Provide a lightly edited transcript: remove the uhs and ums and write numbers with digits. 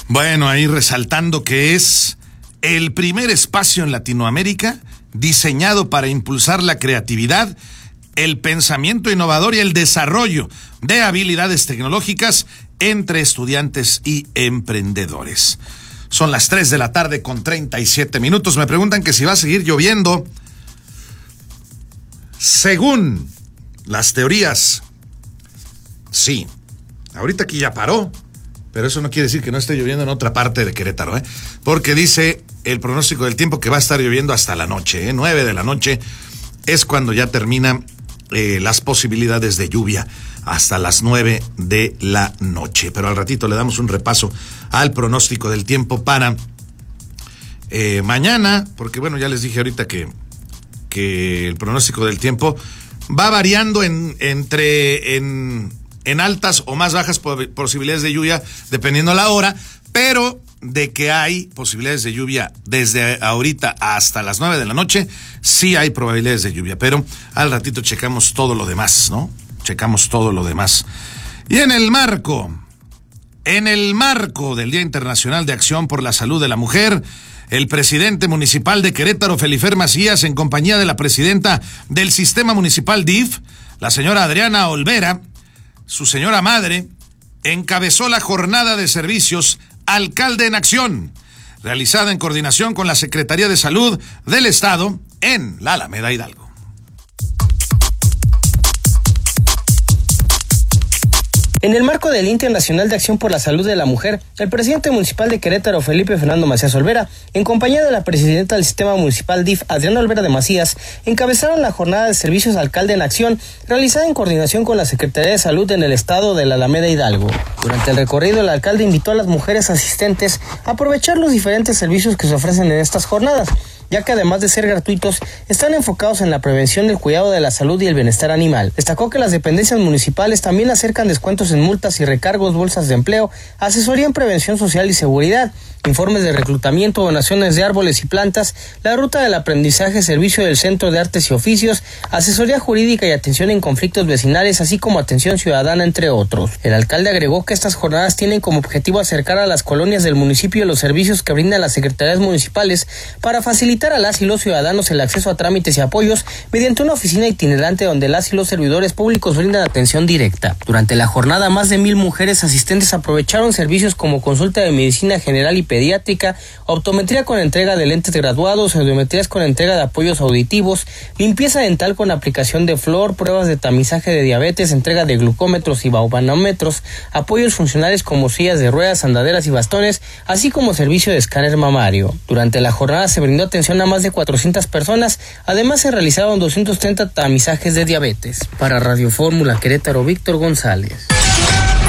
Bueno, ahí resaltando que es el primer espacio en Latinoamérica diseñado para impulsar la creatividad, el pensamiento innovador y el desarrollo de habilidades tecnológicas entre estudiantes y emprendedores. Son las 3 de la tarde con 37 minutos. Me preguntan que si va a seguir lloviendo. Según las teorías, sí. Ahorita aquí ya paró, pero eso no quiere decir que no esté lloviendo en otra parte de Querétaro, porque dice el pronóstico del tiempo que va a estar lloviendo hasta la noche, 9 de la noche es cuando ya terminan las posibilidades de lluvia, hasta las 9 de la noche. Pero al ratito le damos un repaso al pronóstico del tiempo para mañana, porque bueno, ya les dije ahorita que el pronóstico del tiempo va variando entre altas o más bajas posibilidades de lluvia dependiendo la hora, pero de que hay posibilidades de lluvia desde ahorita hasta las 9 de la noche, sí hay probabilidades de lluvia, pero al ratito checamos todo lo demás, ¿no? Checamos todo lo demás. Y en el marco del Día Internacional de Acción por la Salud de la Mujer, el presidente municipal de Querétaro, Felifer Macías, en compañía de la presidenta del Sistema Municipal DIF, la señora Adriana Olvera, su señora madre, encabezó la jornada de servicios Alcalde en Acción, realizada en coordinación con la Secretaría de Salud del Estado en la Alameda Hidalgo. En el marco del Día Internacional de Acción por la Salud de la Mujer, el presidente municipal de Querétaro, Felipe Fernando Macías Olvera, en compañía de la presidenta del Sistema Municipal DIF, Adriana Olvera de Macías, encabezaron la jornada de servicios Alcalde en Acción, realizada en coordinación con la Secretaría de Salud en el estado de la Alameda Hidalgo. Durante el recorrido, el alcalde invitó a las mujeres asistentes a aprovechar los diferentes servicios que se ofrecen en estas jornadas, ya que además de ser gratuitos, están enfocados en la prevención del cuidado de la salud y el bienestar animal. Destacó que las dependencias municipales también acercan descuentos en multas y recargos, bolsas de empleo, asesoría en prevención social y seguridad, informes de reclutamiento, donaciones de árboles y plantas, la ruta del aprendizaje, servicio del Centro de Artes y Oficios, asesoría jurídica y atención en conflictos vecinales, así como atención ciudadana, entre otros. El alcalde agregó que estas jornadas tienen como objetivo acercar a las colonias del municipio los servicios que brindan las secretarías municipales para facilitar a las y los ciudadanos el acceso a trámites y apoyos mediante una oficina itinerante donde las y los servidores públicos brindan atención directa. Durante la jornada, más de 1,000 mujeres asistentes aprovecharon servicios como consulta de medicina general y pediátrica, optometría con entrega de lentes graduados, audiometrías con entrega de apoyos auditivos, limpieza dental con aplicación de flúor, pruebas de tamizaje de diabetes, entrega de glucómetros y baumanómetros, apoyos funcionales como sillas de ruedas, andaderas y bastones, así como servicio de escáner mamario. Durante la jornada se brindó atención a más de 400 personas, además se realizaron 230 tamizajes de diabetes. Para Radio Fórmula Querétaro, Víctor González.